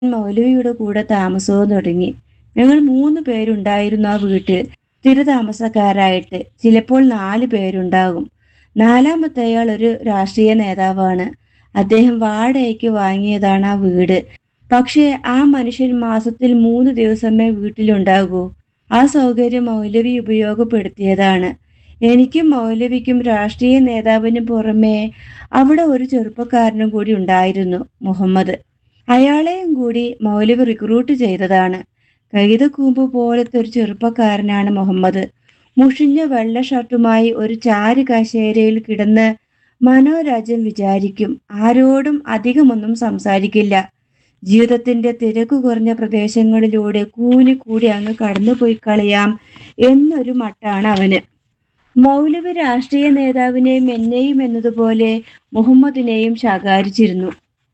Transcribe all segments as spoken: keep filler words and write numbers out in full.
മൗലവിയുടെ കൂടെ താമസവും തുടങ്ങി. ഞങ്ങൾ മൂന്ന് പേരുണ്ടായിരുന്നു ആ വീട്ടിൽ സ്ഥിരതാമസക്കാരായിട്ട്. ചിലപ്പോൾ നാല് പേരുണ്ടാകും. നാലാമത്തെയാൾ ഒരു രാഷ്ട്രീയ നേതാവാണ്. അദ്ദേഹം വാടകയ്ക്ക് വാങ്ങിയതാണ് ആ വീട്. പക്ഷേ ആ മനുഷ്യൻ മാസത്തിൽ മൂന്ന് ദിവസമേ വീട്ടിലുണ്ടാകൂ. ആ സൗകര്യം മൗലവി ഉപയോഗപ്പെടുത്തിയതാണ്. എനിക്കും മൗലവിക്കും രാഷ്ട്രീയ നേതാവിന് പുറമേ അവിടെ ഒരു ചെറുപ്പക്കാരനും കൂടി ഉണ്ടായിരുന്നു, മുഹമ്മദ്. അയാളെയും കൂടി മൗലവി റിക്രൂട്ട് ചെയ്തതാണ്. കൈതക്കൂമ്പ് പോലത്തെ ഒരു ചെറുപ്പക്കാരനാണ് മുഹമ്മദ്. മുഷിഞ്ഞ വെള്ള ഷർട്ടുമായി ഒരു ചാരു കസേരയിൽ കിടന്ന് മനോരാജ്യം വിചാരിക്കും. ആരോടും അധികമൊന്നും സംസാരിക്കില്ല. ജീവിതത്തിന്റെ തിരക്കു കുറഞ്ഞ പ്രദേശങ്ങളിലൂടെ കൂനി കൂടി അങ്ങ് കടന്നുപോയി കളയാം എന്നൊരു മട്ടാണ് അവന്. മൗലവി രാഷ്ട്രീയ നേതാവിനെയും എന്നെയും എന്നതുപോലെ മുഹമ്മദിനെയും ശകാരിച്ചിരുന്നു.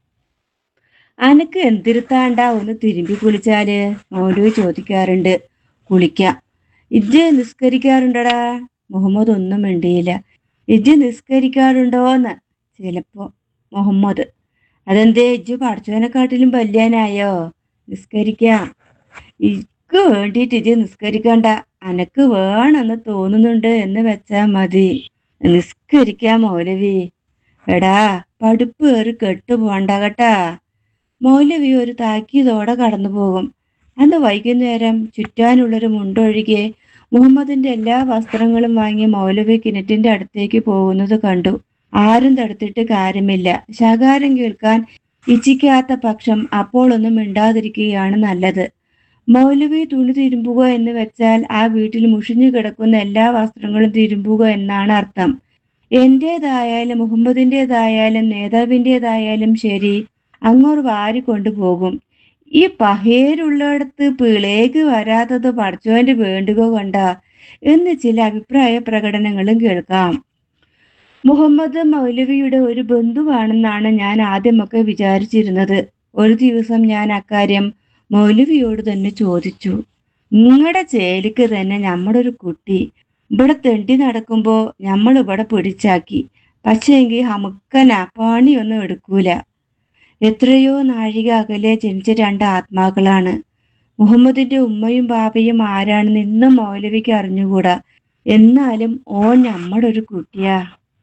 അനക്ക് എന്തിരുത്താണ്ടാ ഒന്ന് തിരുമ്പി കുളിച്ചാല്? മൗലവി ചോദിക്കാറുണ്ട്. കുളിക്കാം. ഇജ്ജ് നിസ്കരിക്കാറുണ്ടടാ? മുഹമ്മദ് ഒന്നും മിണ്ടിയില്ല. ഇജ്ജ് നിസ്കരിക്കാറുണ്ടോന്ന്? ചിലപ്പോ. മുഹമ്മദ്: അതെന്തേ, ഇജ്ജ് പഠിച്ചവനെക്കാട്ടിലും വല്യാനായോ? നിസ്കരിക്കാം. ഇക്ക് വേണ്ടിയിട്ട് ഇജ്ജ് നിസ്കരിക്കണ്ട. അനക്ക് വേണമെന്ന് തോന്നുന്നുണ്ട് എന്ന് വെച്ചാ മതി. നിസ്കരിക്കാം മൗലവി. എടാ, പഠിപ്പ് കയറി കെട്ടു പോണ്ട കേട്ടാ. മൗലവി ഒരു താക്കീതോടെ കടന്നു പോകും. അന്ന് വൈകുന്നേരം ചുറ്റാനുള്ളൊരു മുണ്ടൊഴികെ മുഹമ്മദിന്റെ എല്ലാ വസ്ത്രങ്ങളും വാങ്ങി മൗലവി കിണറ്റിന്റെ അടുത്തേക്ക് പോകുന്നത് കണ്ടു. ആരും തടുത്തിട്ട് കാര്യമില്ല. ശകാരം കേൾക്കാൻ ഇച്ഛിക്കാത്ത പക്ഷം അപ്പോൾ ഒന്നും മിണ്ടാതിരിക്കുകയാണ് നല്ലത്. മൗലവി തുണി തിരുമ്പുക എന്ന് വെച്ചാൽ ആ വീട്ടിൽ മുഷിഞ്ഞു കിടക്കുന്ന എല്ലാ വസ്ത്രങ്ങളും തിരുമ്പുക എന്നാണ് അർത്ഥം. എന്റേതായാലും മുഹമ്മദിൻ്റെതായാലും നേതാവിൻ്റെതായാലും ശരി, അങ്ങോട്ട് വാരിക്കൊണ്ടുപോകും. ഈ പഹേരുള്ളിടത്ത് പിളേക്ക് വരാത്തത് പടച്ചോന്റെ വേണ്ടുക കൊണ്ടാ എന്ന് ചില അഭിപ്രായ പ്രകടനങ്ങളും കേൾക്കാം. മുഹമ്മദ് മൗലവിയുടെ ഒരു ബന്ധുവാണെന്നാണ് ഞാൻ ആദ്യമൊക്കെ വിചാരിച്ചിരുന്നത്. ഒരു ദിവസം ഞാൻ അക്കാര്യം മൗലവിയോട് തന്നെ ചോദിച്ചു. നിങ്ങളുടെ ചേലിക്ക് തന്നെ നമ്മുടെ ഒരു കുട്ടി ഇവിടെ തെണ്ടി നടക്കുമ്പോ നമ്മൾ ഇവിടെ പിടിച്ചാക്കി. പക്ഷേങ്കിൽ ഹമുക്കന പണിയൊന്നും എടുക്കൂല. എത്രയോ നാഴിക അകലെ ജനിച്ച രണ്ട് ആത്മാക്കളാണ്. മുഹമ്മദിന്റെ ഉമ്മയും ബാബയും ആരാണെന്ന് ഇന്നും മൗലവിക്ക് അറിഞ്ഞുകൂടാ. എന്നാലും ഓൻ നമ്മുടെ ഒരു കുട്ടിയാ.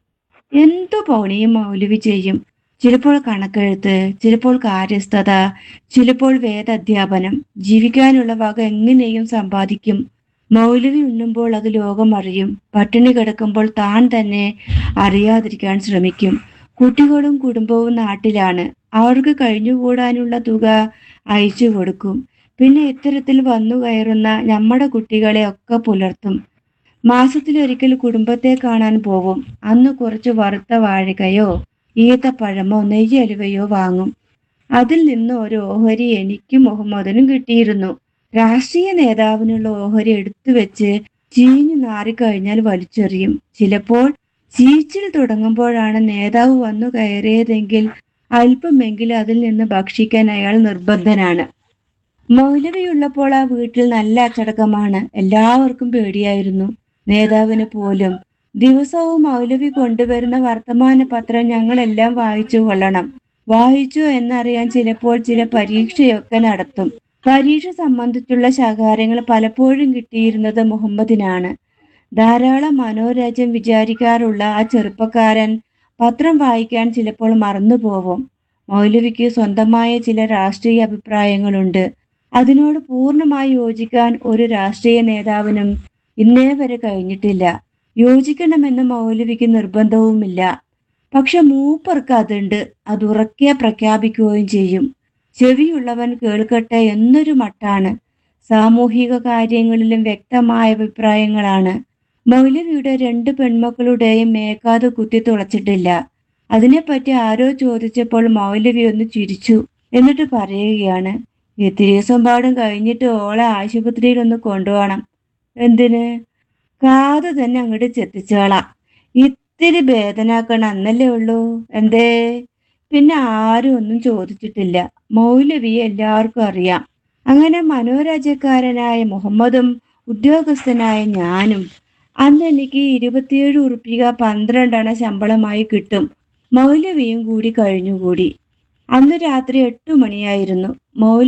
എന്തു പണിയും മൗലവി ചെയ്യും. ചിലപ്പോൾ കണക്കെഴുത്ത്, ചിലപ്പോൾ കാര്യസ്ഥത, ചിലപ്പോൾ വേദാധ്യാപനം. ജീവിക്കാനുള്ള വക എങ്ങനെയും സമ്പാദിക്കും. മൗലവി ഉണ്ണുമ്പോൾ അത് ലോകം അറിയും. പട്ടിണി കിടക്കുമ്പോൾ താൻ തന്നെ അറിയാതിരിക്കാൻ ശ്രമിക്കും. കുട്ടികളും കുടുംബവും നാട്ടിലാണ്. അവർക്ക് കഴിഞ്ഞുകൂടാനുള്ള തുക അയച്ചു കൊടുക്കും. പിന്നെ ഇത്തരത്തിൽ വന്നു കയറുന്ന നമ്മുടെ കുട്ടികളെ ഒക്കെ പുലർത്തും. മാസത്തിലൊരിക്കൽ കുടുംബത്തെ കാണാൻ പോകും. അന്ന് കുറച്ച് വറുത്ത വാഴകയോ ഈത്തപ്പഴമോ നെയ്യലുവയോ വാങ്ങും. അതിൽ നിന്ന് ഒരു ഓഹരി എനിക്കും മുഹമ്മദിനും കിട്ടിയിരുന്നു. രാഷ്ട്രീയ നേതാവിനുള്ള ഓഹരി എടുത്തു വെച്ച് ചീഞ്ഞു നാറിക്കഴിഞ്ഞാൽ വലിച്ചെറിയും. ചിലപ്പോൾ ചീച്ചിൽ തുടങ്ങുമ്പോഴാണ് നേതാവ് വന്നു കയറിയതെങ്കിൽ അല്പമെങ്കിലും അതിൽ നിന്ന് ഭക്ഷിക്കാൻ അയാൾ നിർബന്ധനാണ്. മൗലവിയുള്ളപ്പോൾ ആ വീട്ടിൽ നല്ല അച്ചടക്കമാണ്. എല്ലാവർക്കും പേടിയായിരുന്നു, നേതാവിന് പോലും. ദിവസവും മൗലവി കൊണ്ടുവരുന്ന വർത്തമാന പത്രം ഞങ്ങളെല്ലാം വായിച്ചു കൊള്ളണം. വായിച്ചു എന്നറിയാൻ ചിലപ്പോൾ ചില പരീക്ഷയൊക്കെ നടത്തും. പരീക്ഷ സംബന്ധിച്ചുള്ള ശകാരങ്ങൾ പലപ്പോഴും കിട്ടിയിരുന്നത് മുഹമ്മദിനാണ്. ധാരാളം മനോരാജ്യം വിചാരിക്കാറുള്ള ആ ചെറുപ്പക്കാരൻ പത്രം വായിക്കാൻ ചിലപ്പോൾ മറന്നുപോകും. മൗലവിക്ക് സ്വന്തമായ ചില രാഷ്ട്രീയ അഭിപ്രായങ്ങളുണ്ട്. അതിനോട് പൂർണ്ണമായി യോജിക്കാൻ ഒരു രാഷ്ട്രീയ നേതാവിനും ഇന്നേ വരെ കഴിഞ്ഞിട്ടില്ല. യോജിക്കണമെന്ന് മൗലവിക്ക് നിർബന്ധവുമില്ല. പക്ഷെ മൂപ്പർക്ക് അതുണ്ട്. അതുറക്കെ പ്രഖ്യാപിക്കുകയും ചെയ്യും. ചെവിയുള്ളവൻ കേൾക്കട്ടെ എന്നൊരു മട്ടാണ്. സാമൂഹിക കാര്യങ്ങളിലും വ്യക്തമായ അഭിപ്രായങ്ങളാണ്. മൗലവിയുടെ രണ്ട് പെൺമക്കളുടെയും മേക്കാത് കുത്തി തുളച്ചിട്ടില്ല. അതിനെപ്പറ്റി ആരോ ചോദിച്ചപ്പോൾ മൗലവി ഒന്ന് ചിരിച്ചു. എന്നിട്ട് പറയുകയാണ്, ഇത്തിരി ദിവസം പാടും കഴിഞ്ഞിട്ട് ഓളെ ആശുപത്രിയിൽ ഒന്ന് കൊണ്ടുപോകണം. എന്തിന്? കാത് തന്നെ അങ്ങോട്ട് ചെത്തിച്ചോളാം. ഇത്തിരി വേദനാക്കണം എന്നല്ലേ ഉള്ളൂ. എന്തേ? പിന്നെ ആരും ഒന്നും ചോദിച്ചിട്ടില്ല. മൗലവിയെ എല്ലാവർക്കും അറിയാം. അങ്ങനെ മനോരാജ്യക്കാരനായ മുഹമ്മദും ഉദ്യോഗസ്ഥനായ ഞാനും. അന്ന് എനിക്ക് ഇരുപത്തിയേഴ് ഉറുപ്പിക പന്ത്രണ്ടെണ്ണ ശമ്പളമായി കിട്ടും. മൗലവിയും കൂടി കഴിഞ്ഞുകൂടി. അന്ന് രാത്രി എട്ടു മണിയായിരുന്നു. മൗലവി